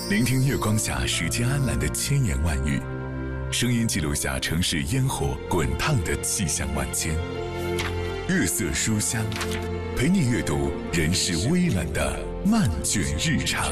聆听月光下世间安澜的千言万语，声音记录下城市烟火滚烫的气象万千。月色书香，陪你阅读人世微澜的漫卷日常。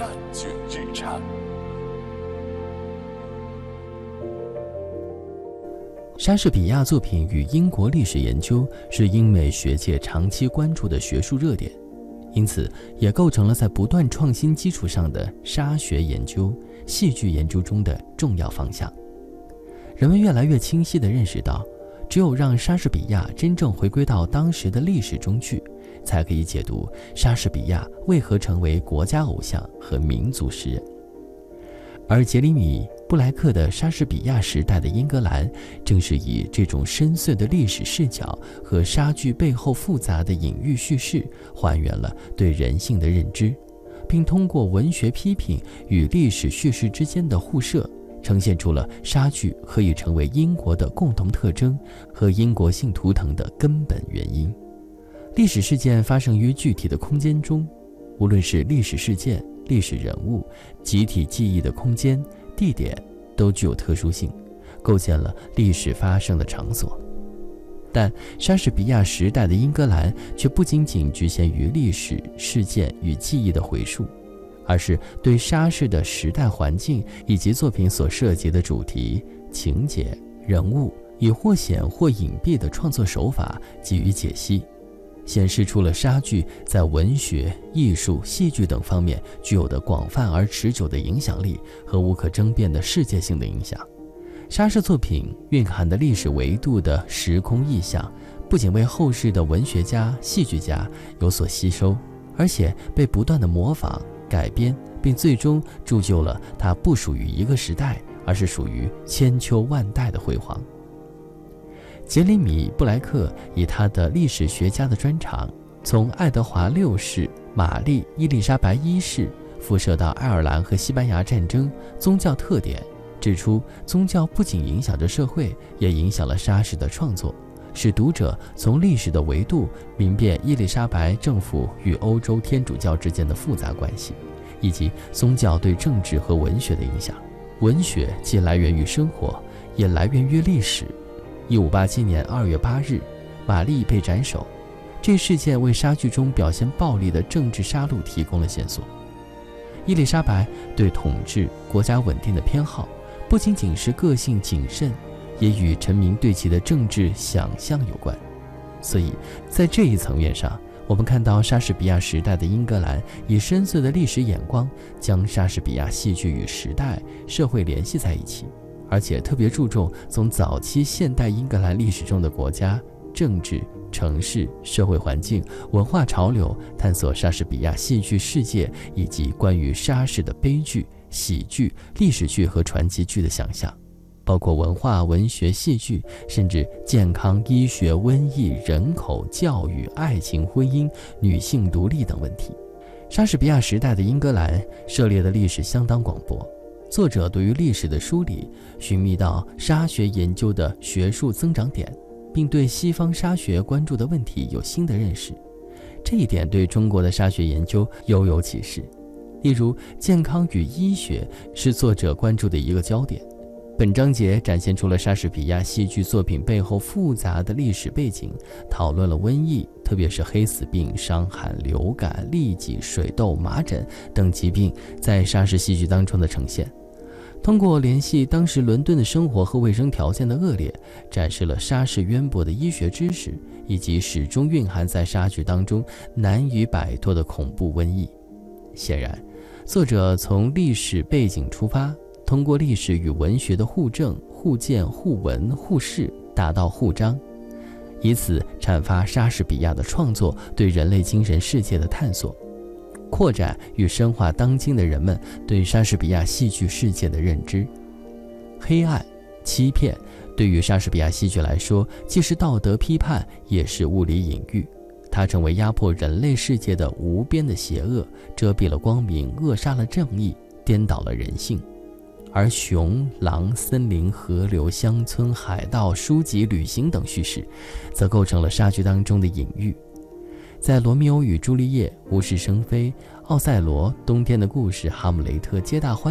莎士比亚作品与英国历史研究是英美学界长期关注的学术热点，因此也构成了在不断创新基础上的莎学研究、戏剧研究中的重要方向。人们越来越清晰地认识到，只有让莎士比亚真正回归到当时的历史中去，才可以解读莎士比亚为何成为国家偶像和民族诗人。而杰里米·布莱克的莎士比亚时代的英格兰，正是以这种深邃的历史视角和莎剧背后复杂的隐喻叙事，还原了对人性的认知，并通过文学批评与历史叙事之间的互射，呈现出了莎剧何以成为英国的共同特征和英国性图腾的根本原因。历史事件发生于具体的空间中，无论是历史事件、历史人物、集体记忆的空间、地点都具有特殊性，构建了历史发生的场所。但莎士比亚时代的英格兰却不仅仅局限于历史事件与记忆的回述，而是对莎士的时代环境以及作品所涉及的主题、情节、人物，以或显或隐蔽的创作手法给予解析，显示出了莎剧在文学、艺术、戏剧等方面具有的广泛而持久的影响力和无可争辩的世界性的影响。莎士作品蕴含的历史维度的时空意象，不仅为后世的文学家、戏剧家有所吸收，而且被不断的模仿、改编，并最终铸就了它不属于一个时代，而是属于千秋万代的辉煌。杰里米·布莱克以他的历史学家的专长，从爱德华六世、玛丽、伊丽莎白一世辐射到爱尔兰和西班牙战争、宗教特点，指出宗教不仅影响着社会，也影响了莎士的创作，使读者从历史的维度明辨伊丽莎白政府与欧洲天主教之间的复杂关系，以及宗教对政治和文学的影响。文学既来源于生活，也来源于历史。1587年2月8日，玛丽被斩首，这事件为莎剧中表现暴力的政治杀戮提供了线索。伊丽莎白对统治、国家稳定的偏好，不仅仅是个性谨慎，也与臣民对其的政治想象有关。所以在这一层面上，我们看到莎士比亚时代的英格兰以深邃的历史眼光，将莎士比亚戏剧与时代、社会联系在一起，而且特别注重从早期现代英格兰历史中的国家、政治、城市、社会环境、文化潮流，探索莎士比亚戏剧世界以及关于莎士的悲剧、喜剧、历史剧和传奇剧的想象，包括文化、文学、戏剧，甚至健康、医学、瘟疫、人口、教育、爱情、婚姻、女性独立等问题。莎士比亚时代的英格兰涉猎的历史相当广博，作者对于历史的梳理寻觅到莎学研究的学术增长点，并对西方莎学关注的问题有新的认识，这一点对中国的莎学研究犹有启示。例如，健康与医学是作者关注的一个焦点。本章节展现出了莎士比亚戏剧作品背后复杂的历史背景，讨论了瘟疫，特别是黑死病、伤寒、流感、痢疾、水痘、麻疹等疾病在莎士戏剧当中的呈现。通过联系当时伦敦的生活和卫生条件的恶劣，展示了莎士渊博的医学知识，以及始终蕴含在莎剧当中难以摆脱的恐怖瘟疫。显然，作者从历史背景出发，通过历史与文学的互证、互鉴、互文、互释，达到互彰，以此阐发莎士比亚的创作对人类精神世界的探索，扩展与深化当今的人们对莎士比亚戏剧世界的认知。黑暗、欺骗对于莎士比亚戏剧来说，既是道德批判，也是物理隐喻。它成为压迫人类世界的无边的邪恶，遮蔽了光明，扼杀了正义，颠倒了人性。而熊、狼、森林、河流、乡村、海盗、书籍、旅行等叙事，则构成了莎剧当中的隐喻。在《罗密欧与朱丽叶》、无事生非、奥赛罗、冬天的故事、哈姆雷特、皆大欢